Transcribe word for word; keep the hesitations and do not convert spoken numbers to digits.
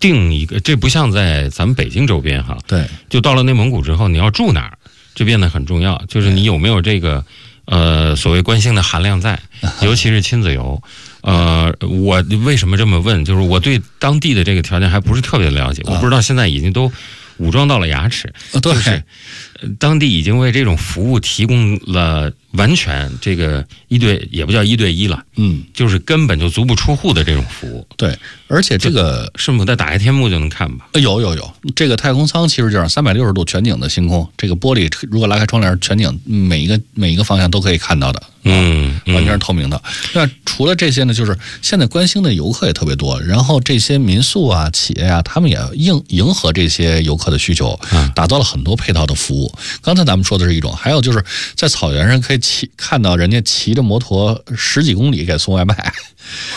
定一个，这不像在咱们北京周边哈， 对， 就到了内蒙古之后，你要住哪儿，这变得很重要，就是你有没有这个呃所谓关心的含量在，尤其是亲子游。呃，我为什么这么问？就是我对当地的这个条件还不是特别了解，我不知道现在已经都武装到了牙齿，就是当地已经为这种服务提供了完全这个一对，也不叫一对一了，嗯，就是根本就足不出户的这种服务。 对，而且这个是不是再打开天幕就能看吧？ 有有有，这个太空舱其实就是三百六十度全景的星空，这个玻璃如果拉开窗帘，全景每一个每一个方向都可以看到的，嗯，完全是透明的。那除了这些呢，就是现在关心的游客也特别多，然后这些民宿啊、企业啊，他们也应迎合这些游客的需求，打造了很多配套的服务。刚才咱们说的是一种，还有就是在草原上可以骑看到人家骑着摩托十几公里给送外卖。